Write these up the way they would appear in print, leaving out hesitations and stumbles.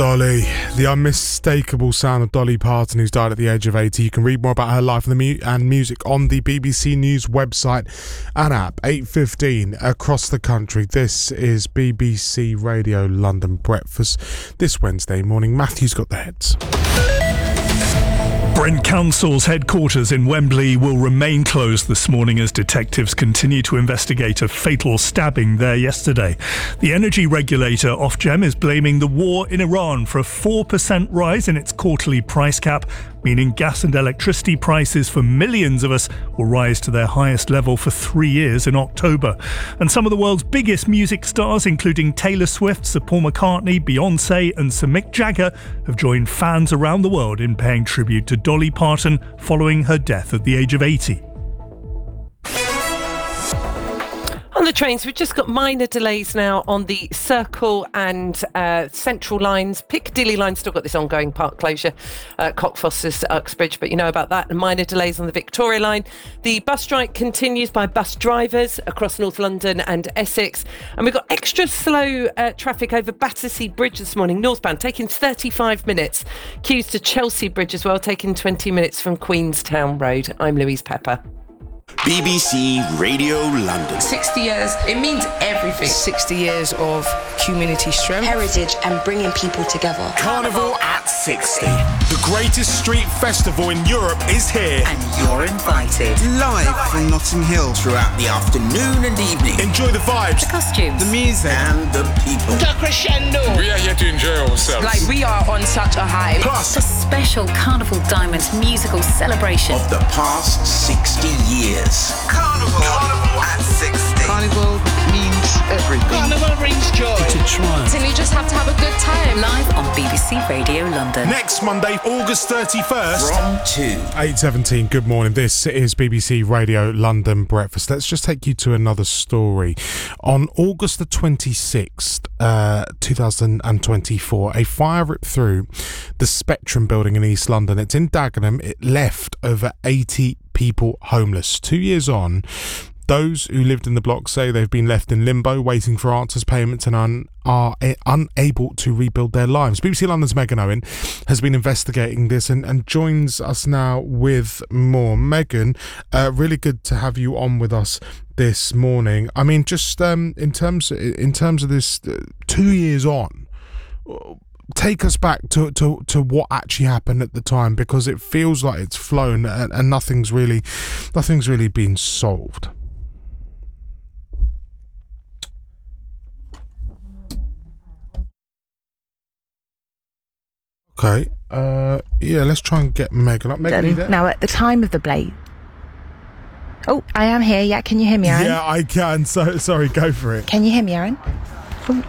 Dolly, the unmistakable sound of Dolly Parton, who's died at the age of 80. You can read more about her life and music on the BBC News website and app. 8:15 across the country. This is BBC Radio London Breakfast this Wednesday morning. Matthew's got the heads. Brent Council's headquarters in Wembley will remain closed this morning as detectives continue to investigate a fatal stabbing there yesterday. The energy regulator Ofgem is blaming the war in Iran for a 4% rise in its quarterly price cap, meaning gas and electricity prices for millions of us will rise to their highest level for 3 years in October. And some of the world's biggest music stars, including Taylor Swift, Sir Paul McCartney, Beyoncé and Sir Mick Jagger, have joined fans around the world in paying tribute to Dolly Parton following her death at the age of 80. On the trains, we've just got minor delays now on the Circle and Central lines. Piccadilly line still got this ongoing park closure, Cockfosters to Uxbridge, but you know about that. And minor delays on the Victoria line. The bus strike continues by bus drivers across North London and Essex. And we've got extra slow traffic over Battersea Bridge this morning, northbound, taking 35 minutes. Queues to Chelsea Bridge as well, taking 20 minutes from Queenstown Road. I'm Louise Pepper. BBC Radio London. 60 years, it means everything. 60 years of community strength. Heritage and bringing people together. Carnival at 60. The greatest street festival in Europe is here. And you're invited. Live from Notting Hill. Throughout the afternoon and evening. Enjoy the vibes. The costumes. The music. And the people. The crescendo. We are here to enjoy ourselves. Like we are on such a high. Plus a special Carnival Diamonds musical celebration. Of the past 60 years. Carnival at 60. Carnival means everything. Carnival brings joy. It's a triumph. And you just have to have a good time. Live on BBC Radio London. Next Monday, August 31st. From 2. 8:17, good morning. This is BBC Radio London Breakfast. Let's just take you to another story. On August the 26th, 2024, a fire ripped through the Spectrum building in East London. It's in Dagenham. It left over 80 people homeless. 2 years on, those who lived in the block say they've been left in limbo, waiting for answers, payments, and are unable to rebuild their lives. BBC London's Megan Owen has been investigating this and joins us now with more. Megan, really good to have you on with us this morning. I mean, just in terms of this, 2 years on, take us back to what actually happened at the time, because it feels like it's flown and nothing's really been solved. Okay, yeah, let's try and get Megan up. Megan, are you there? Now, at the time of the blaze... Oh, I am here. Yeah, can you hear me, Aaron? Yeah, I can. So, sorry, go for it. Can you hear me, Aaron? Oh.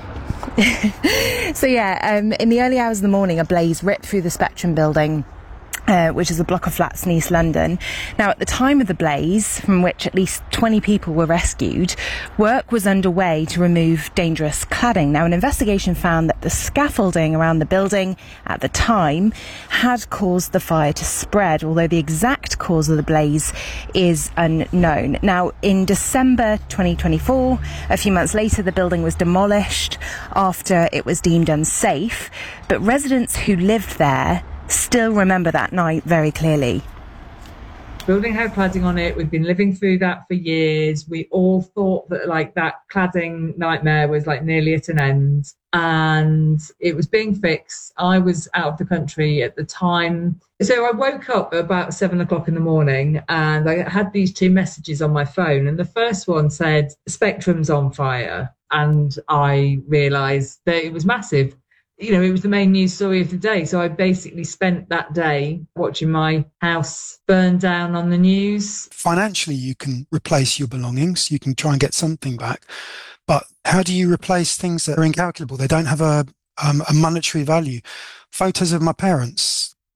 So, yeah, in the early hours of the morning, a blaze ripped through the Spectrum building, which is a block of flats in East London. Now, at the time of the blaze, from which at least 20 people were rescued, work was underway to remove dangerous cladding. Now, an investigation found that the scaffolding around the building at the time had caused the fire to spread, although the exact cause of the blaze is unknown. Now, in December 2024, a few months later, the building was demolished after it was deemed unsafe, but residents who lived there still remember that night very clearly. Building had cladding on it. We've been living through that for years. We all thought that that cladding nightmare was nearly at an end, and it was being fixed. I was out of the country at the time. So I woke up at about 7 o'clock in the morning and I had these two messages on my phone. And the first one said, Spectrum's on fire. And I realised that it was massive. It was the main news story of the day. So I basically spent that day watching my house burn down on the news. Financially, you can replace your belongings. You can try and get something back. But how do you replace things that are incalculable? They don't have a monetary value. Photos of my parents,